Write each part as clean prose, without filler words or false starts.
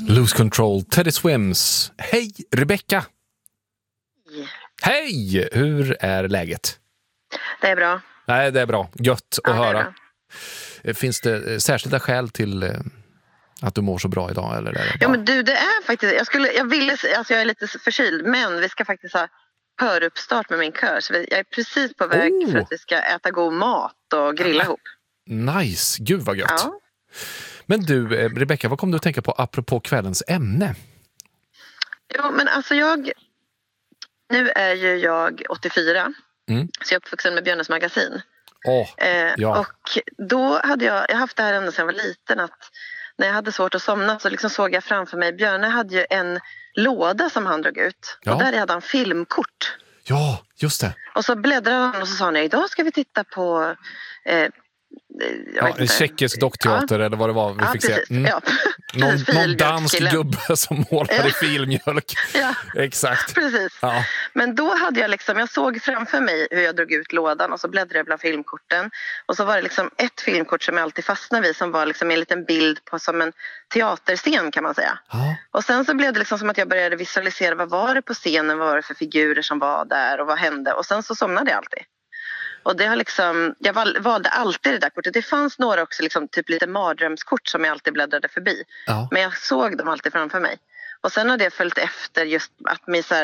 Lose Control, Teddy Swims. Hej, Rebecca! Hej! Hur är läget? Det är bra. Nej, det är bra. Gött att höra. Bra. Finns det särskilda skäl till att du mår så bra idag? Eller är det bara... Ja, men du, det är faktiskt... jag är lite förkyld, men vi ska faktiskt ha höruppstart med min kör. Så jag är precis på väg för att vi ska äta god mat och grilla ihop. Nice, gud vad gött. Ja. Men du, Rebecca, vad kom du att tänka på apropå kvällens ämne? Jo, men alltså nu är ju jag 84, så jag är uppvuxen med Björnes magasin. Ja. Och då hade jag haft det här ända sedan jag var liten, att när jag hade svårt att somna så liksom såg jag framför mig, Björne hade ju en låda som han drog ut. Ja. Och där hade han filmkort. Ja, just det. Och så bläddrade han och så sa han, idag ska vi titta på... en tjeckisk dockteater eller vad det var vi fick se. Ja. Någon dansk gubbe som målade filmjölk. Ja. Exakt. Precis. Ja. Men då hade jag såg framför mig hur jag drog ut lådan och så bläddrade jag bland filmkorten. Och så var det ett filmkort som jag alltid fastnade vid, som var en liten bild på som en teaterscen, kan man säga. Ja. Och sen så blev det som att jag började visualisera, vad var det på scenen, vad var det för figurer som var där och vad hände. Och sen så somnade jag alltid. Och det har jag valde alltid det där kortet. Det fanns några också typ lite mardrömskort som jag alltid bläddrade förbi. Ja. Men jag såg dem alltid framför mig. Och sen har det följt efter just att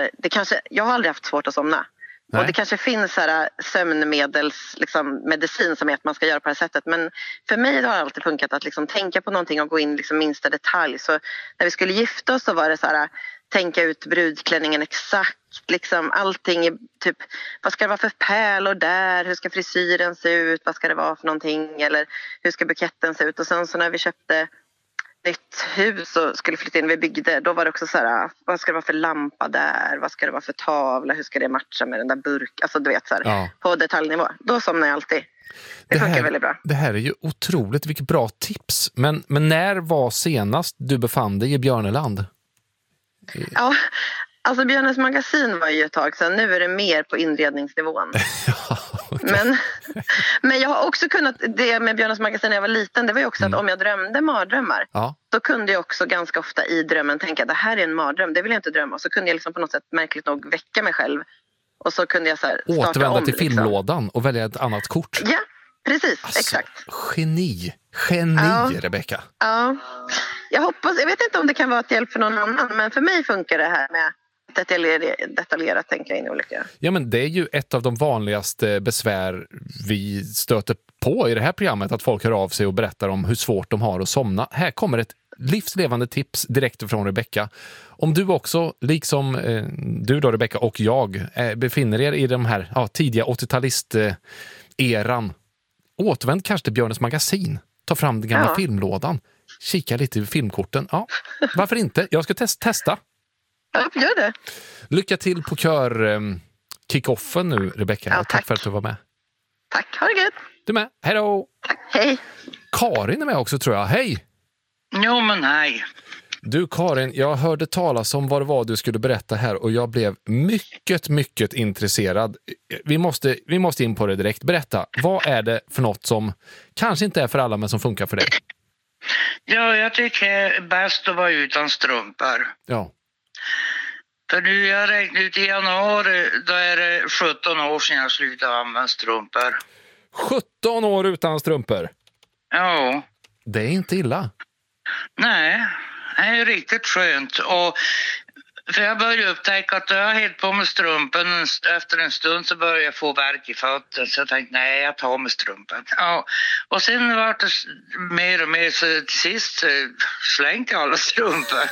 jag har aldrig haft svårt att somna. Nej. Och det kanske finns sömnmedels medicin som är att man ska göra på det här sättet. Men för mig har det alltid funkat att tänka på någonting och gå in minsta detalj. Så när vi skulle gifta oss så var det tänka ut brudklänningen exakt. Allting, typ, vad ska det vara för pärlor där? Hur ska frisyren se ut? Vad ska det vara för någonting? Eller hur ska buketten se ut? Och sen så när vi köpte nytt hus och skulle flytta in, vi byggde, då var det också vad ska det vara för lampa där? Vad ska det vara för tavla? Hur ska det matcha med den där burk? Alltså du vet på detaljnivå. Då somnar jag alltid. Det funkar väldigt bra. Det här är ju otroligt, vilket bra tips. Men när var senast du befann dig i Björneland? Ja, alltså Björnes magasin var ju ett tag sedan. Nu är det mer på inredningsnivån. Ja, okay. Men jag har också kunnat, det med Björnes magasin när jag var liten, det var ju också att om jag drömde mardrömmar, då kunde jag också ganska ofta i drömmen tänka, det här är en mardröm, det vill jag inte drömma. Och så kunde jag på något sätt märkligt nog väcka mig själv. Och så kunde jag starta återvända om, till filmlådan och välja ett annat kort. Ja, precis, alltså, exakt. Geni, Rebecca. Ja, jag vet inte om det kan vara till hjälp för någon annan, men för mig funkar det här med detaljerat tänka in i olika. Ja, men det är ju ett av de vanligaste besvär vi stöter på i det här programmet, att folk hör av sig och berättar om hur svårt de har att somna. Här kommer ett livslevande tips direkt från Rebecca. Om du också, liksom du då Rebecca och jag, befinner er i de här tidiga 80-talist-eran, återvänd kanske till Björnes magasin. Ta fram den gamla filmlådan. Kika lite i filmkorten. Ja, varför inte? Jag ska testa. Ja, gör det. Lycka till på kick-offen nu, Rebecca. Ja, tack för att du var med. Tack, ha det gött. Du med. Hej då. Tack, hej. Karin är med också, tror jag. Hej. Jo, men hej. Du Karin, jag hörde talas om vad det var du skulle berätta här och jag blev mycket, mycket intresserad. Vi måste in på det direkt. Berätta, vad är det för något som kanske inte är för alla men som funkar för dig? Ja, jag tycker det är bäst att vara utan strumpor. Ja. För nu jag räknat ut i januari, då är det 17 år sedan jag slutade använda strumpor. 17 år utan strumpor? Ja. Det är inte illa. Nej, det är riktigt skönt. Och för jag började upptäcka att jag helt på med strumpen. Efter en stund så började jag få värk i fötter. Så jag tänkte, nej, jag tar med strumpen. Ja. Och sen var det mer och mer, så till sist slängde jag alla strumpor.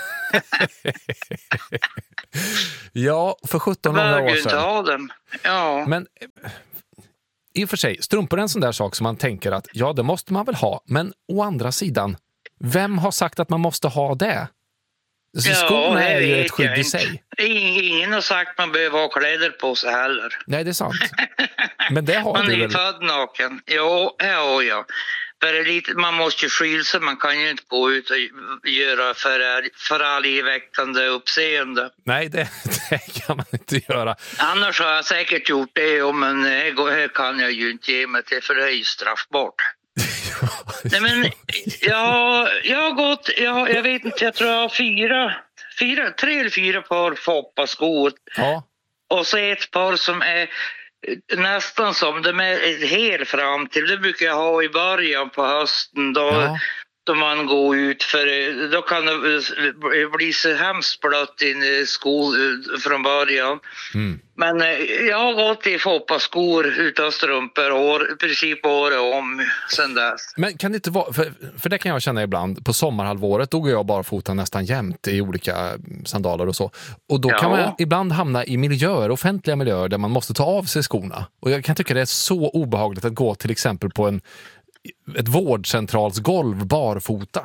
Ja, för 17 år sedan. Dem. Ja. Men i och för sig, strumpor är en sån där sak som man tänker att ja, det måste man väl ha. Men å andra sidan, vem har sagt att man måste ha det? Så skorna är ju ett skydd i sig. Ingen har sagt att man behöver ha kläder på sig heller. Nej, det är sant. Men det har man du är väl? född naken. Ja. Man måste ju skilja sig. Man kan ju inte gå ut och göra förargväckande uppseende. Nej, det kan man inte göra. Annars har jag säkert gjort det, men här kan jag ju inte ge mig till, för det är ju straffbart. Nej, men jag har gått, jag vet inte, jag tror jag har 3 eller 4 par foppaskor. Ja. Och så ett par som är nästan som de är helt fram till. Det brukar jag ha i början på hösten då man går ut, för då kan det bli så hemskt blött i skor från början. Men jag har gått i foppaskor utan strumpor i princip året om sen dess. Men kan det inte vara, för det kan jag känna ibland, på sommarhalvåret då går jag bara foten nästan jämt i olika sandaler och så. Och då kan man ibland hamna i miljöer, offentliga miljöer, där man måste ta av sig skorna. Och jag kan tycka det är så obehagligt att gå till exempel på ett vårdcentralsgolv barfota.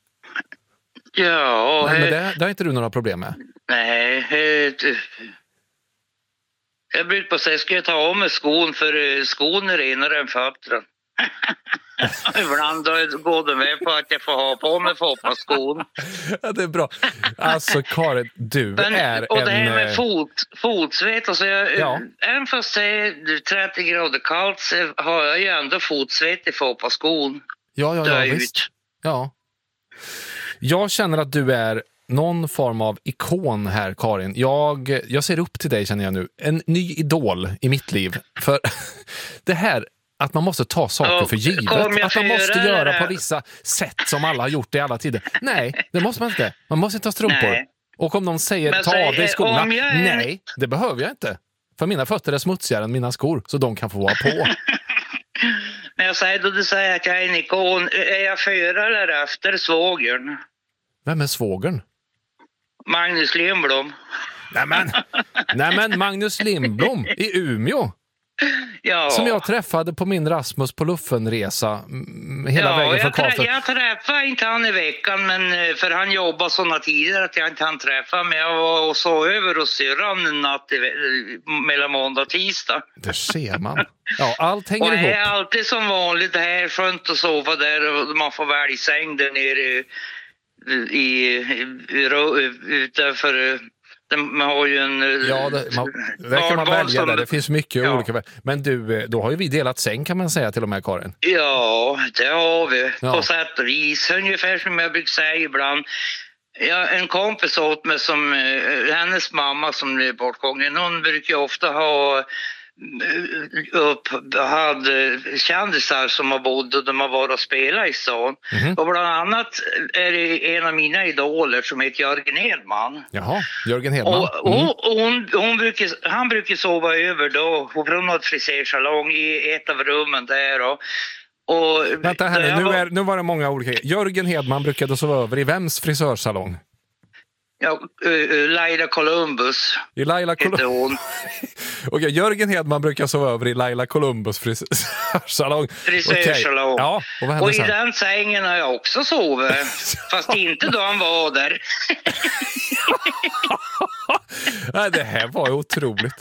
Ja. Men det har inte du några problem med? Nej. Jag brukar på säga, ska jag ta av mig skon, för skon är renare än fötterna. Ibland går det med på att jag får ha på mig foppaskon. Ja, det är bra. Alltså Karin, du är och det här med fotsvett. Alltså även fast det är 30 grader kallt så har jag ju ändå fotsvett i foppaskon. Ja, visst. Ja. Jag känner att du är någon form av ikon här, Karin. Jag ser upp till dig, känner jag nu. En ny idol i mitt liv. För det här att man måste ta saker för givet. Att man måste göra på vissa sätt som alla har gjort det i alla tider. Nej, det måste man inte. Man måste inte ha strumpor. Nej. Och om någon säger ta av dig skorna. Nej, det behöver jag inte. För mina fötter är smutsigare än mina skor. Så de kan få vara på. Men jag säger då, du säger att jag är en ikon. Är jag före eller efter svågern? Vem är svågern? Magnus Lindblom. Nämen, Magnus Lindblom i Umeå. Ja. Som jag träffade på min Rasmus på Luffenresa hela vägen från Karlstad. Jag träffade inte han i veckan, men för han jobbar sådana tider att jag inte hann träffa. Men jag var och så över och syrran en natt mellan måndag och tisdag. Det ser man. Ja, allt hänger ihop. Och det är alltid som vanligt, det här är skönt att sova där och man får välja säng där nere utanför. Man har ju en... Ja, det kan man välja där. Det finns mycket olika. Men du, då har ju vi delat säng, kan man säga, till och med, Karin. Ja, det har vi. På sätt och vis. Ungefär som jag brukar säga ibland. En kompis åt mig, som hennes mamma som är bortgången, hon brukar ofta hade kändisar som har bott och de har varit och spelat i stan. Och bland annat är det en av mina idoler som heter Jörgen Hedman. Jaha, Jörgen Hedman. Och han brukar sova över då på Brunad frisersalong i ett av rummen där. Och vänta här nu var det många olika. Jörgen Hedman brukade sova över i vems frisörsalong? Ja, Laila Columbus. I Laila Columbus. Okej, Jörgen Hedman brukar sova över i Laila Columbus frisörsalong. Frisörsalong. Okay. Ja, och vad hände sen? I den sängen har jag också sovit. Fast inte då han var där. Nej, det här var ju otroligt.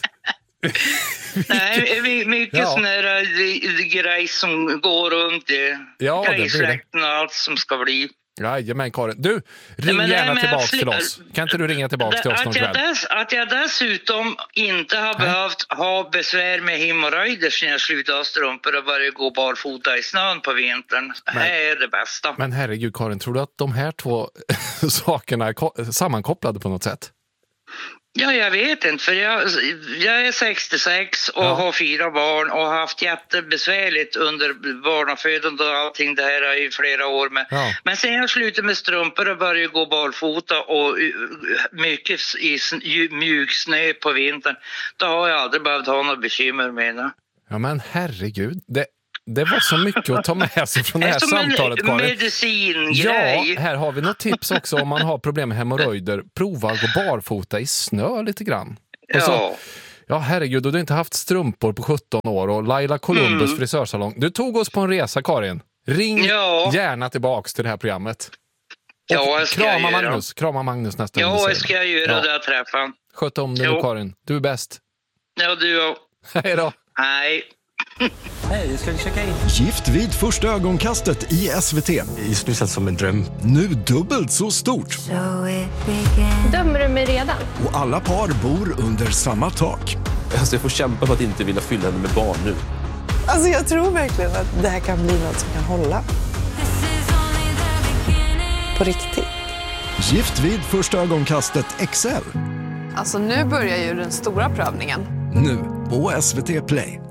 Nej, mycket sån här grej som går runt i grejsläkten och allt som ska bli. Jajamän, Karin. Du, ring gärna tillbaka till oss. Kan inte du ringa tillbaka till oss någon kväll? Att jag dessutom inte har behövt ha besvär med hemorrojder när jag slutar strumpor och börjar gå barfota i snön på vintern. Det är det bästa. Men herregud, Karin, tror du att de här två sakerna är sammankopplade på något sätt? Ja, jag vet inte, för jag är 66 och har 4 barn och har haft jättebesvärligt under barnafödande och allting det här i flera år med. Ja. Men sen jag slutade med strumpor och började gå barfota och mycket i mjuk snö på vintern, då har jag aldrig behövt ha några bekymmer med det. Ja, men herregud, det var så mycket att ta med sig från det här samtalet, Karin. Medicingrej. Ja, här har vi något tips också om man har problem med hemorrojder. Prova att gå barfota i snö lite grann. Och så, herregud, du har inte haft strumpor på 17 år och Laila Columbus frisörsalong. Du tog oss på en resa, Karin. Ring gärna tillbaks till det här programmet. Och krama Magnus nästa gång. Ja, jag ska göra det jag träffar. Sköt om dig nu, Karin. Du är bäst. Ja, du också. Hej då. Hej. Hej, ska vi checka in? Gift vid första ögonkastet i SVT. Precis som en dröm. Nu dubbelt så stort. Dömer du mig redan? Och alla par bor under samma tak. Alltså jag får kämpa för att inte vilja fylla henne med barn nu. Alltså jag tror verkligen att det här kan bli något som kan hålla. På riktigt. Gift vid första ögonkastet XL. Alltså nu börjar ju den stora prövningen. Nu på SVT Play.